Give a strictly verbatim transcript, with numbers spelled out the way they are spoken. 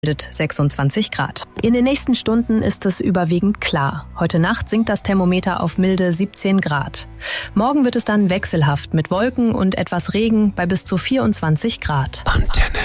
sechsundzwanzig Grad. In den nächsten Stunden ist es überwiegend klar. Heute Nacht sinkt das Thermometer auf milde siebzehn Grad. Morgen wird es dann wechselhaft mit Wolken und etwas Regen bei bis zu vierundzwanzig Grad. Antenne.